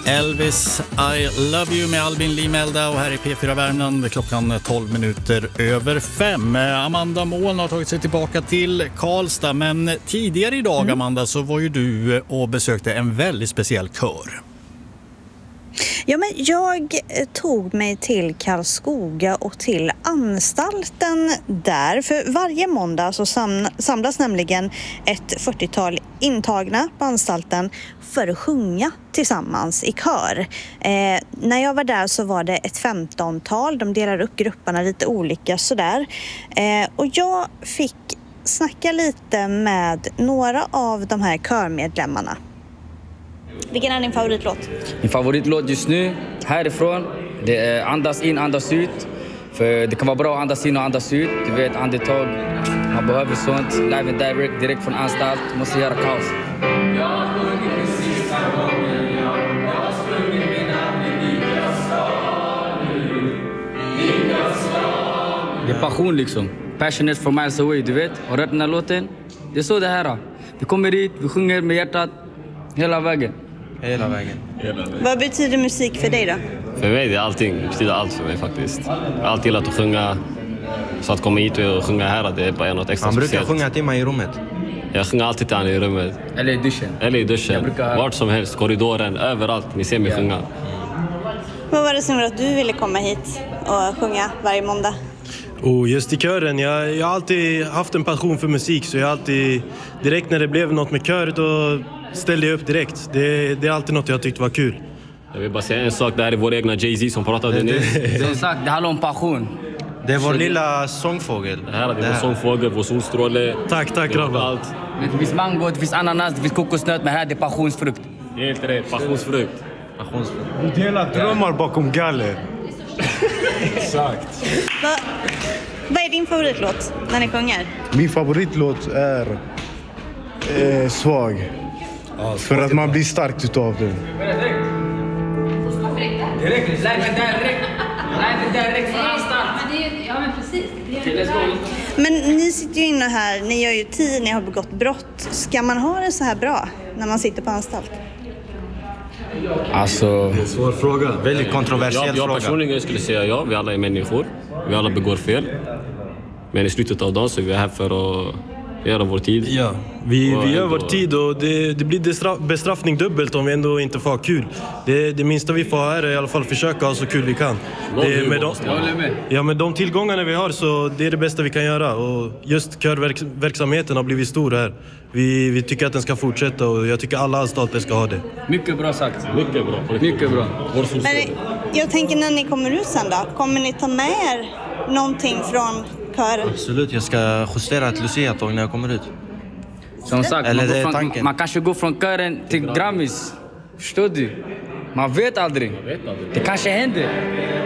Elvis, I love you med Albin Limelda och här i P4 Värmland klockan 12 minuter över 5. Amanda Mån har tagit sig tillbaka till Karlstad, men tidigare idag Amanda så var ju du och besökte en väldigt speciell kör. Ja, men jag tog mig till Karlskoga och till anstalten där. För varje måndag så samlas nämligen ett 40-tal intagna på anstalten för att sjunga tillsammans i kör. När jag var där så var det ett 15-tal. De delar upp grupperna lite olika sådär. Och jag fick snacka lite med några av de här körmedlemmarna. Vilken är din favoritlåt? Min favoritlåt just nu, härifrån, det är Andas in, andas ut. För det kan vara bra att andas in och andas ut. Du vet, andetag, man behöver sånt. Live and direct från anstalt, måste göra kaos. Det är passion liksom. Passionate from miles away, du vet. Har du hört den här låten? Det är så det här. Vi kommer dit, vi sjunger med hjärtat. Hela vägen. Vad betyder musik för dig då? För mig det är allting. Det betyder allt för mig faktiskt. Jag har alltid gillat att sjunga. Så att komma hit och sjunga här, det är bara något extra speciellt. Han brukar sjunga till mig i rummet. Jag sjunger alltid till han i rummet. Eller i duschen. Vart som helst, korridoren, överallt. Ni ser mig sjunga. Vad var det som gjorde att du ville komma hit och sjunga varje måndag? Just i kören, jag har alltid haft en passion för musik, så jag alltid, direkt när det blev något med kör, då ställde jag upp direkt. Det är alltid något jag tyckte var kul. Jag vill bara säga en sak, det här är vår egna Jay-Z som pratade nu. Som sagt, det handlar om passion. Det är vår lilla sångfågel. Det här är vår sångfågel, vår solstråle. Tack grabbar. Det finns mango, det finns ananas, det finns kokosnöt, men här är det passionsfrukt. Helt rätt, passionsfrukt. Du delar drömmar bakom galler. Exakt. Vad är din favoritlåt när ni sjunger? Min favoritlåt är Svag. För att man blir stark utav den. Direkt från anstalt. Ja, men precis. Men ni sitter ju inne här, ni gör ju tid, ni har begått brott. Ska man ha det så här bra när man sitter på anstalt? Alltså, svår fråga. Väldigt kontroversiell fråga. Jag personligen skulle säga ja, vi alla är människor. Vi alla begår fel. Men i slutet av dagen så är vi här för att göra vår tid. Ja, vi gör vår tid och det blir bestraffning dubbelt om vi ändå inte får ha kul. Det minsta vi får ha är i alla fall försöka ha så kul vi kan. Med de tillgångarna vi har så det är det bästa vi kan göra. Och just körverksamheten har blivit stor här. Vi tycker att den ska fortsätta och jag tycker alla anstalter ska ha det. mycket bra sagt. Mycket bra. Men jag tänker när ni kommer ut sen då, kommer ni ta med er någonting från kören? Absolut, jag ska justera ett Lucia-tåg när jag kommer ut. Som sagt, Eller man kanske går från kören till Grammis. Förstår du? Man vet aldrig. Det kanske händer.